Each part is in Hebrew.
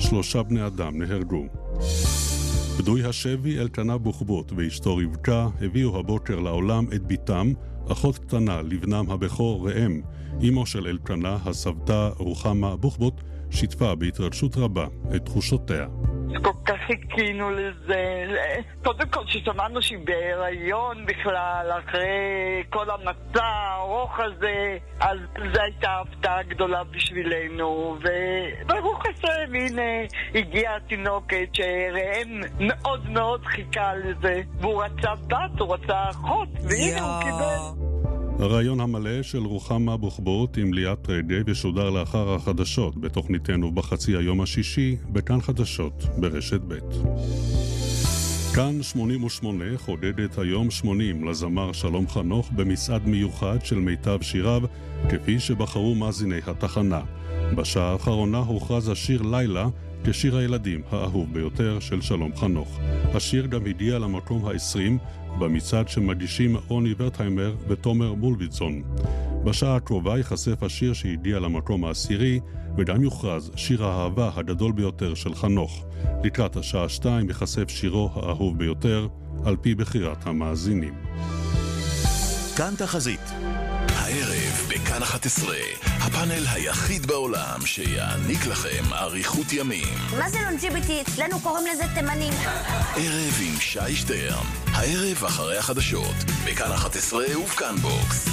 3 בני אדם נהרגו. פדוי השבי אלקנה בוחבוט ואשתו רבקה הביאו הבוקר לעולם את ביתם, אחות קטנה לבנם הבכור ראם. אמו של אלקנה, הסבתא רוחמה בוחבוט, שיתפה בהתרגשות רבה את תחושותיה. כל כך חיכינו לזה. קודם כל ששמענו שהיא בהיריון בכלל, אחרי כל המצע הארוך הזה, אז זו הייתה הפתעה גדולה בשבילנו, וברוך השם, הנה הגיעה התינוקת שראם מאוד מאוד חיכה לזה, והוא רצה בת, הוא רצה אחות, והנה הוא קיבל. הרעיון המלא של רוחמה בוחבוט עם ליאת רגב ישודר לאחר החדשות בתוכניתנו בחצי היום השישי בכאן חדשות ברשת ב'. כאן 88 חודדת היום 80 לזמר שלום חנוך במצעד מיוחד של מיטב שיריו, כפי שבחרו מאזיני התחנה. בשעה האחרונה הוכרז השיר לילה כשיר הילדים האהוב ביותר של שלום חנוך. השיר גם הגיע למקום ה-20 במצעד שמגישים רוני ורטהיימר ותומר מולביטזון. בשעה הקרובה ייחשף השיר שהגיע למקום ה-10 וגם יוכרז שיר האהבה הגדול ביותר של חנוך. לקראת השעה 2 ייחשף שירו האהוב ביותר על פי בחירת המאזינים. כאן תחזית. הערב בכאן 11, הפאנל היחיד בעולם שיעניק לכם אריכות ימים. מה זה לונג'יביטי? אצלנו קוראים לזה תימנים. ערב עם שי שטרן, הערב אחרי החדשות, בכאן 11 ובכאן בוקס.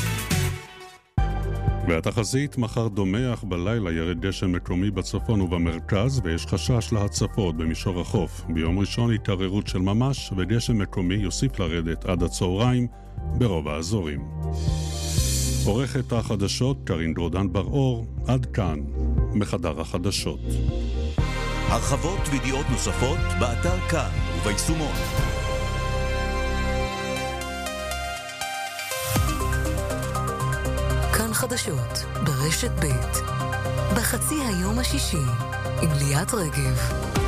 והתחזית, מחר דומח, בלילה ירד גשם מקומי בצפון ובמרכז ויש חשש להצפות במישור החוף. ביום ראשון התערערות של ממש וגשם מקומי יוסיף לרדת עד הצהריים ברוב האזורים. עורכת החדשות קרין דרודן בר-אור, עד כאן מחדר החדשות. הרחבות וידיעות נוספות באתר כאן וביישומון. כאן חדשות ברשת ב' בחצי היום השישי עם ליאת רגב.